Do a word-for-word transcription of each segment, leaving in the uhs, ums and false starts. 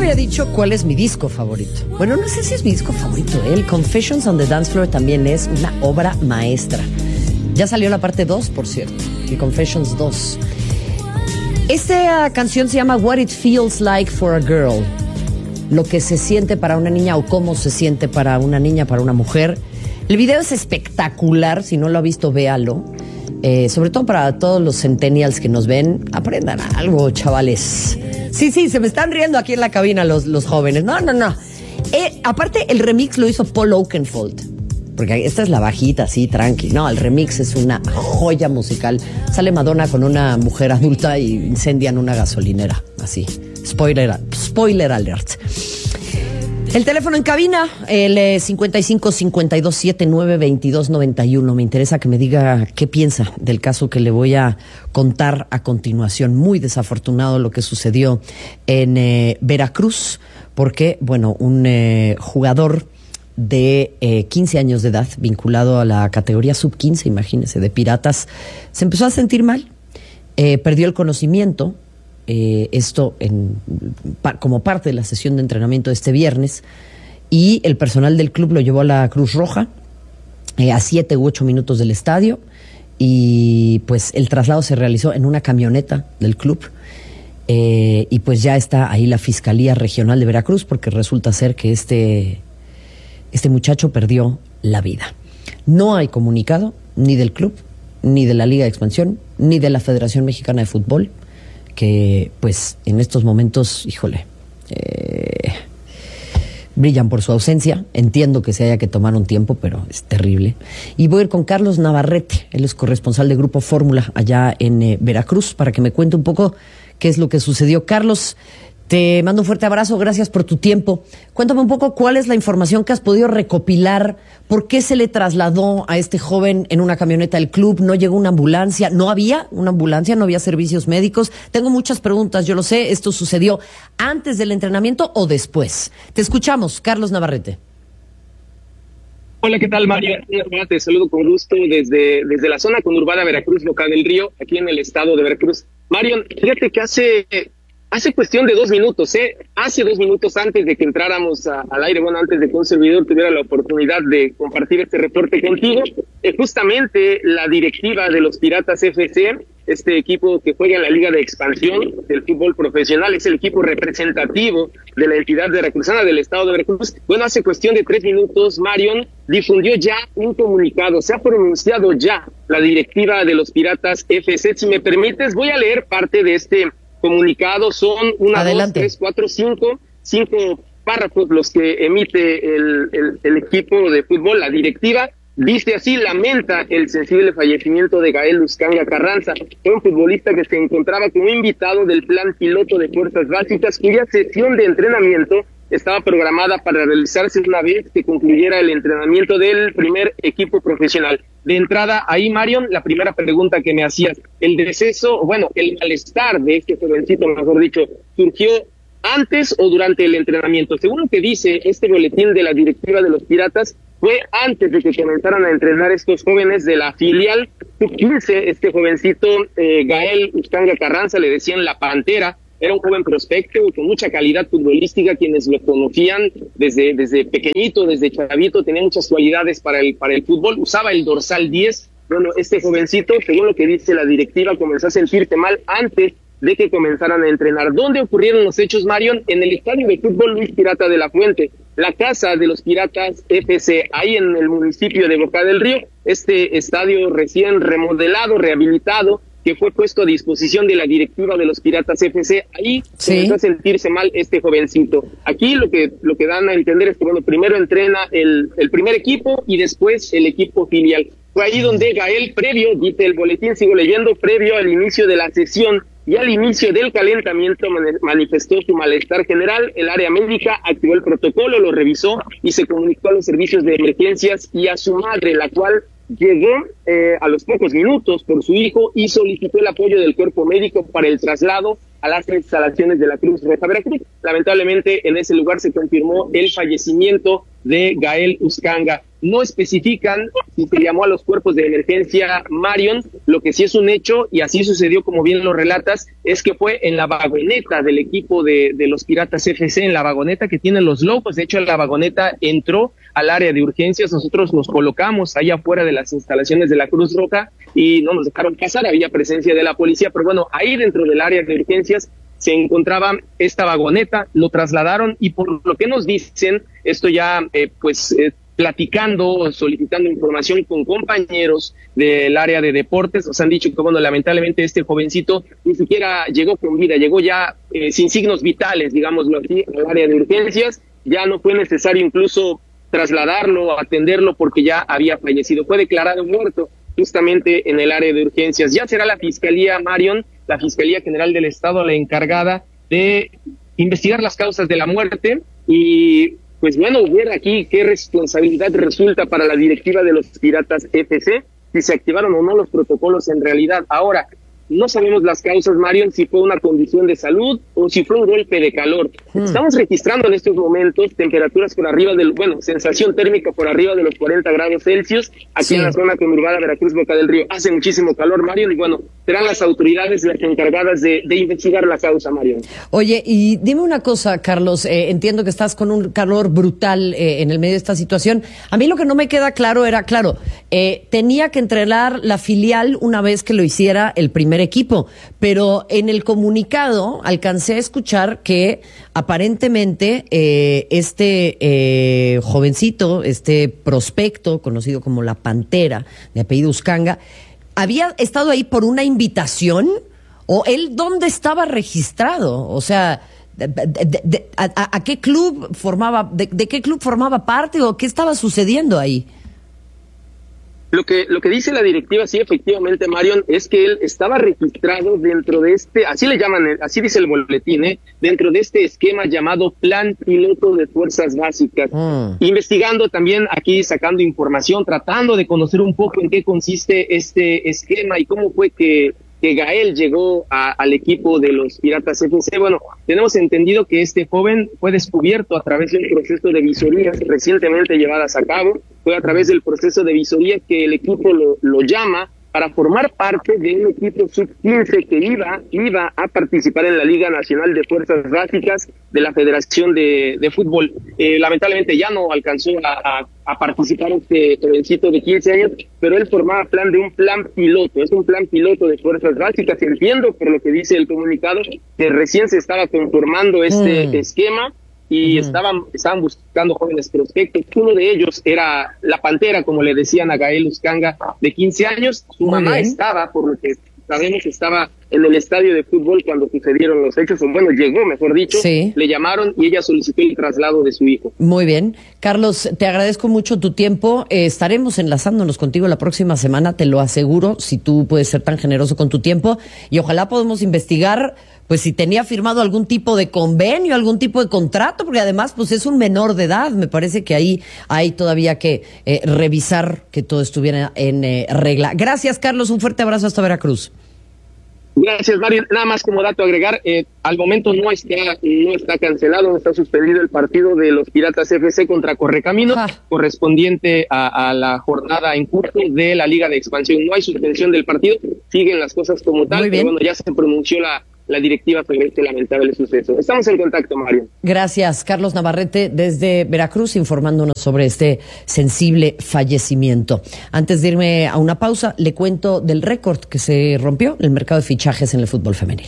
había dicho cuál es mi disco favorito. Bueno, no sé si es mi disco favorito, ¿eh? El Confessions on the Dance Floor también es una obra maestra. Ya salió la parte dos, por cierto, el Confessions dos. Esta canción se llama What It Feels Like for a Girl. Lo que se siente para una niña o cómo se siente para una niña, para una mujer. El video es espectacular, si no lo ha visto, véalo. Eh, sobre todo para todos los centennials que nos ven, aprendan algo, chavales. Sí, sí, se me están riendo aquí en la cabina los, los jóvenes. No, no, no. Eh, aparte, el remix lo hizo Paul Oakenfold. Porque esta es la bajita, así, tranqui. No, el remix es una joya musical. Sale Madonna con una mujer adulta y incendian una gasolinera. Así. Spoiler, spoiler alert. El teléfono en cabina, el eh, cincuenta y cinco, cincuenta y dos, setenta y nueve, veintidós, noventa y uno. Me interesa que me diga qué piensa del caso que le voy a contar a continuación. Muy desafortunado lo que sucedió en eh, Veracruz, porque, bueno, un eh, jugador de eh, quince años de edad, vinculado a la categoría sub quince, imagínese, de Piratas, se empezó a sentir mal, eh, perdió el conocimiento. Eh, esto en, pa, como parte de la sesión de entrenamiento de este viernes, y el personal del club lo llevó a la Cruz Roja eh, a siete u ocho minutos del estadio, y pues el traslado se realizó en una camioneta del club, eh, y pues ya está ahí la Fiscalía Regional de Veracruz, porque resulta ser que este, este muchacho perdió la vida. No hay comunicado ni del club, ni de la Liga de Expansión, ni de la Federación Mexicana de Fútbol, que pues en estos momentos, híjole, eh, brillan por su ausencia. Entiendo que se haya que tomar un tiempo, pero es terrible. Y voy a ir con Carlos Navarrete, él es corresponsal de Grupo Fórmula allá en eh, Veracruz, para que me cuente un poco qué es lo que sucedió. Carlos, te mando un fuerte abrazo, gracias por tu tiempo. Cuéntame un poco cuál es la información que has podido recopilar, por qué se le trasladó a este joven en una camioneta del club, no llegó una ambulancia, no había una ambulancia, no había servicios médicos. Tengo muchas preguntas, yo lo sé, ¿esto sucedió antes del entrenamiento o después? Te escuchamos, Carlos Navarrete. Hola, ¿qué tal, Mario? Te saludo con gusto desde, desde la zona conurbada Veracruz, Boca del Río, aquí en el estado de Veracruz. Mario, fíjate que hace... Hace cuestión de dos minutos, ¿eh? Hace dos minutos antes de que entráramos a, al aire, bueno, antes de que un servidor tuviera la oportunidad de compartir este reporte contigo, eh, justamente la directiva de los Piratas F C, este equipo que juega en la Liga de Expansión del fútbol profesional, es el equipo representativo de la entidad veracruzana del estado de Veracruz. Bueno, hace cuestión de tres minutos, Marion difundió ya un comunicado, se ha pronunciado ya la directiva de los Piratas F C. Si me permites, voy a leer parte de este comunicado. Son una, Adelante. dos, tres, cuatro, cinco, cinco párrafos los que emite el, el, el equipo de fútbol, la directiva. Dice así: lamenta el sensible fallecimiento de Gael Uscanga Carranza. Fue un futbolista que se encontraba como invitado del plan piloto de fuerzas básicas, cuya sesión de entrenamiento estaba programada para realizarse una vez que concluyera el entrenamiento del primer equipo profesional. De entrada, ahí, Marion, la primera pregunta que me hacías, el deceso, bueno, el malestar de este jovencito, mejor dicho, ¿surgió antes o durante el entrenamiento? Según lo que dice este boletín de la directiva de los Piratas, fue antes de que comenzaran a entrenar estos jóvenes de la filial sub quince. Este jovencito, eh, Gael Uscanga Carranza, le decían la Pantera. Era un joven prospecto con mucha calidad futbolística. Quienes lo conocían desde, desde pequeñito, desde chavito, tenía muchas cualidades para el, para el fútbol. Usaba el dorsal diez. Bueno, este jovencito, según lo que dice la directiva, comenzó a sentirse mal antes de que comenzaran a entrenar. ¿Dónde ocurrieron los hechos, Marion? En el estadio de fútbol Luis Pirata de la Fuente, la casa de los Piratas F C, ahí en el municipio de Boca del Río. Este estadio recién remodelado, rehabilitado, que fue puesto a disposición de la directiva de los Piratas F C. Ahí sí comenzó a sentirse mal este jovencito. Aquí lo que lo que dan a entender es que, bueno, primero entrena el, el primer equipo y después el equipo filial. Fue ahí donde Gael, previo, dice el boletín, sigo leyendo, previo al inicio de la sesión y al inicio del calentamiento, manifestó su malestar general. El área médica activó el protocolo, lo revisó y se comunicó a los servicios de emergencias y a su madre, la cual llegó eh, a los pocos minutos por su hijo y solicitó el apoyo del cuerpo médico para el traslado a las instalaciones de la Cruz Roja Veracruz. Lamentablemente, en ese lugar se confirmó el fallecimiento de Gael Uzcanga. No especifican si se llamó a los cuerpos de emergencia, Marion. Lo que sí es un hecho, y así sucedió como bien lo relatas, es que fue en la vagoneta del equipo de, de los Piratas F C, en la vagoneta que tienen los locos. De hecho, la vagoneta entró al área de urgencias. Nosotros nos colocamos ahí afuera de las instalaciones de la Cruz Roja y no nos dejaron pasar, había presencia de la policía, pero bueno, ahí dentro del área de urgencias se encontraba esta vagoneta, lo trasladaron y por lo que nos dicen, esto ya eh, pues eh, platicando, solicitando información con compañeros del área de deportes, nos han dicho que bueno, lamentablemente este jovencito ni siquiera llegó con vida, llegó ya eh, sin signos vitales, digámoslo así, al área de urgencias. Ya no fue necesario incluso trasladarlo, atenderlo porque ya había fallecido, fue declarado muerto justamente en el área de urgencias. Ya será la Fiscalía, Marion, la Fiscalía General del Estado, la encargada de investigar las causas de la muerte y pues bueno, ver aquí qué responsabilidad resulta para la directiva de los Piratas F C, si se activaron o no los protocolos en realidad. Ahora, no sabemos las causas, Marion, si fue una condición de salud o si fue un golpe de calor. Hmm. Estamos registrando en estos momentos temperaturas por arriba del, bueno, sensación térmica por arriba de los cuarenta grados Celsius, aquí sí. En la zona conurbada Veracruz, Boca del Río. Hace muchísimo calor, Marion, y bueno, serán las autoridades las encargadas de, de investigar la causa, Marion. Oye, y dime una cosa, Carlos, eh, entiendo que estás con un calor brutal eh, en el medio de esta situación. A mí lo que no me queda claro era, claro, eh, tenía que entrenar la filial una vez que lo hiciera el primer equipo, pero en el comunicado alcancé a escuchar que aparentemente eh, este eh, jovencito, este prospecto conocido como la Pantera, de apellido Uzcanga, había estado ahí por una invitación, o él dónde estaba registrado, o sea, de, de, de, a, a qué club formaba, de, de qué club formaba parte o qué estaba sucediendo ahí. Lo que lo que dice la directiva, sí, efectivamente, Marion, es que él estaba registrado dentro de este, así le llaman, así dice el boletín, ¿eh? dentro de este esquema llamado Plan Piloto de Fuerzas Básicas. Mm. Investigando también aquí, sacando información, tratando de conocer un poco en qué consiste este esquema y cómo fue que que Gael llegó a, al equipo de los Piratas F C. Bueno, tenemos entendido que este joven fue descubierto a través de un proceso de visorías recientemente llevadas a cabo. Fue a través del proceso de visoría que el equipo lo, lo llama para formar parte de un equipo sub quince que iba, iba a participar en la Liga Nacional de Fuerzas Básicas de la Federación de, de Fútbol. Eh, lamentablemente ya no alcanzó a, a, a participar este jovencito de quince años, pero él formaba plan de un plan piloto, es un plan piloto de Fuerzas Básicas. Entiendo por lo que dice el comunicado que recién se estaba conformando este mm. esquema y uh-huh. estaban estaban buscando jóvenes prospectos. Uno de ellos era la Pantera, como le decían a Gael Uzcanga, de quince años. Su Muy mamá bien. estaba, por lo que sabemos, estaba en el estadio de fútbol cuando sucedieron los hechos, o bueno, llegó, mejor dicho, sí. le llamaron y ella solicitó el traslado de su hijo. Muy bien. Carlos, te agradezco mucho tu tiempo. Eh, estaremos enlazándonos contigo la próxima semana, te lo aseguro, si tú puedes ser tan generoso con tu tiempo, y ojalá podamos investigar pues si tenía firmado algún tipo de convenio, algún tipo de contrato, porque además pues es un menor de edad. Me parece que ahí hay todavía que eh, revisar que todo estuviera en eh, regla. Gracias, Carlos, un fuerte abrazo hasta Veracruz. Gracias, Mario. Nada más como dato a agregar, eh, al momento no está, no está cancelado, no está suspendido el partido de los Piratas F C contra Correcaminos, ah. correspondiente a, a la jornada en curso de la Liga de Expansión. No hay suspensión del partido, siguen las cosas como tal, pero bueno, ya se pronunció la la directiva sobre este lamentable suceso. Estamos en contacto, Mario. Gracias, Carlos Navarrete, desde Veracruz, informándonos sobre este sensible fallecimiento. Antes de irme a una pausa, le cuento del récord que se rompió en el mercado de fichajes en el fútbol femenil.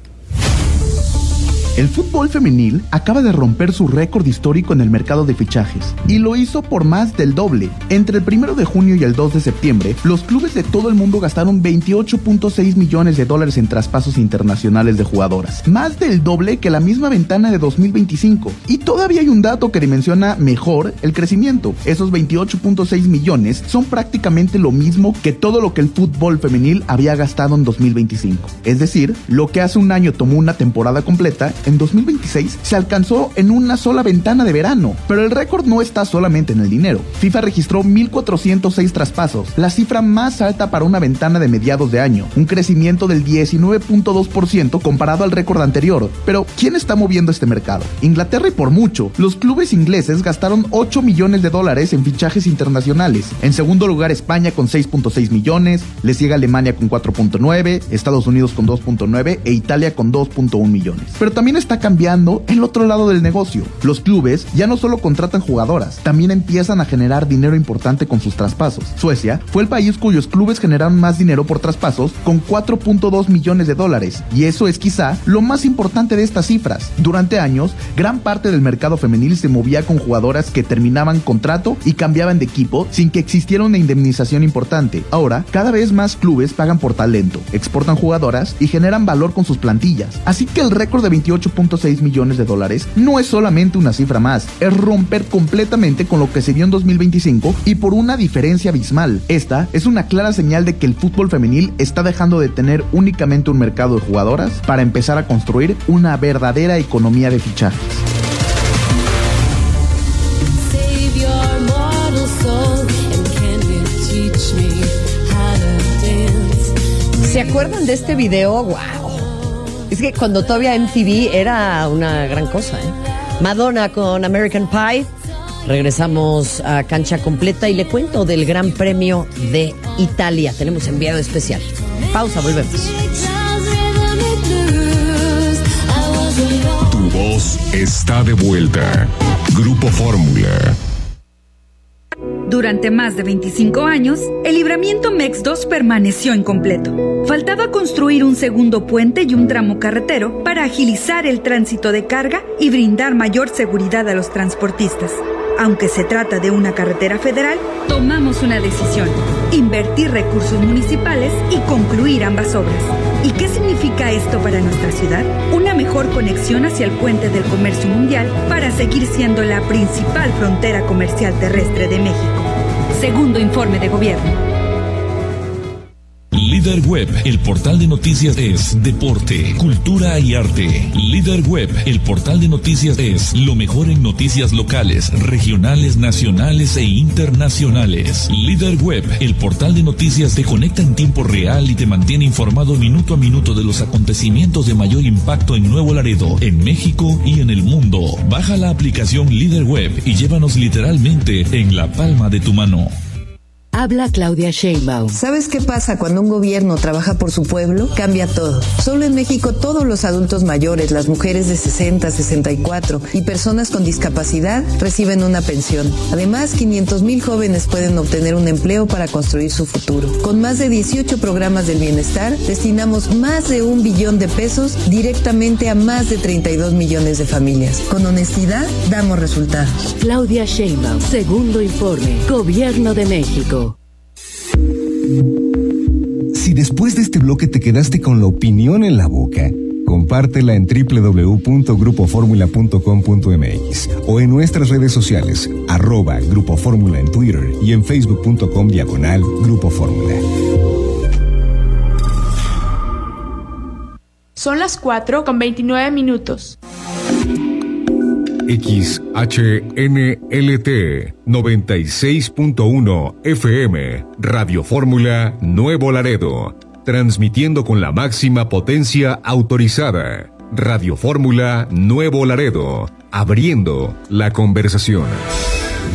El fútbol femenil acaba de romper su récord histórico en el mercado de fichajes y lo hizo por más del doble. Entre el primero de junio y el dos de septiembre, los clubes de todo el mundo gastaron veintiocho punto seis millones de dólares en traspasos internacionales de jugadoras, más del doble que la misma ventana de dos mil veinticinco. Y todavía hay un dato que dimensiona mejor el crecimiento. Esos veintiocho punto seis millones son prácticamente lo mismo que todo lo que el fútbol femenil había gastado en dos mil veinticinco. Es decir, lo que hace un año tomó una temporada completa, En dos mil veintiséis se alcanzó en una sola ventana de verano, pero el récord no está solamente en el dinero. FIFA registró mil cuatrocientos seis traspasos, la cifra más alta para una ventana de mediados de año, un crecimiento del diecinueve punto dos por ciento comparado al récord anterior. Pero, ¿quién está moviendo este mercado? Inglaterra y por mucho. Los clubes ingleses gastaron ocho millones de dólares en fichajes internacionales. En segundo lugar, España con seis punto seis millones, le sigue Alemania con cuatro punto nueve, Estados Unidos con dos punto nueve e Italia con dos punto uno millones. Pero también está cambiando el otro lado del negocio. Los clubes ya no solo contratan jugadoras, también empiezan a generar dinero importante con sus traspasos. Suecia fue el país cuyos clubes generaron más dinero por traspasos con cuatro punto dos millones de dólares, y eso es quizá lo más importante de estas cifras. Durante años, gran parte del mercado femenil se movía con jugadoras que terminaban contrato y cambiaban de equipo sin que existiera una indemnización importante. Ahora, cada vez más clubes pagan por talento, exportan jugadoras y generan valor con sus plantillas. Así que el récord de veintiocho punto seis millones de dólares no es solamente una cifra más, es romper completamente con lo que se vio en dos mil veinticinco y por una diferencia abismal. Esta es una clara señal de que el fútbol femenil está dejando de tener únicamente un mercado de jugadoras para empezar a construir una verdadera economía de fichajes. ¿Se acuerdan de este video? ¡Wow! Es que cuando todavía M T V era una gran cosa, ¿eh? Madonna con American Pie. Regresamos a Cancha Completa y le cuento del Gran Premio de Italia. Tenemos enviado especial. Pausa, volvemos. Tu voz está de vuelta. Grupo Fórmula. Durante más de veinticinco años, el libramiento MEX dos permaneció incompleto. Faltaba construir un segundo puente y un tramo carretero para agilizar el tránsito de carga y brindar mayor seguridad a los transportistas. Aunque se trata de una carretera federal, tomamos una decisión: invertir recursos municipales y concluir ambas obras. ¿Y qué significa esto para nuestra ciudad? Una mejor conexión hacia el puente del comercio mundial para seguir siendo la principal frontera comercial terrestre de México. Segundo informe de gobierno. Líder Web, el portal de noticias es deporte, cultura y arte. Líder Web, el portal de noticias es lo mejor en noticias locales, regionales, nacionales e internacionales. Líder Web, el portal de noticias te conecta en tiempo real y te mantiene informado minuto a minuto de los acontecimientos de mayor impacto en Nuevo Laredo, en México y en el mundo. Baja la aplicación Líder Web y llévanos literalmente en la palma de tu mano. Habla Claudia Sheinbaum. ¿Sabes qué pasa cuando un gobierno trabaja por su pueblo? Cambia todo. Solo en México todos los adultos mayores, las mujeres de sesenta, sesenta y cuatro y personas con discapacidad reciben una pensión. Además, quinientos mil jóvenes pueden obtener un empleo para construir su futuro. Con más de dieciocho programas del bienestar, destinamos más de un billón de pesos directamente a más de treinta y dos millones de familias. Con honestidad, damos resultados. Claudia Sheinbaum, segundo informe, Gobierno de México. Si después de este bloque te quedaste con la opinión en la boca, compártela en doble u doble u doble u punto grupo fórmula punto com punto m x o en nuestras redes sociales, arroba Grupo Fórmula en Twitter y en facebook punto com diagonal Grupo Fórmula. Son las cuatro con veintinueve minutos. X H N L T noventa y seis punto uno F M, Radio Fórmula Nuevo Laredo, transmitiendo con la máxima potencia autorizada. Radio Fórmula Nuevo Laredo, abriendo la conversación.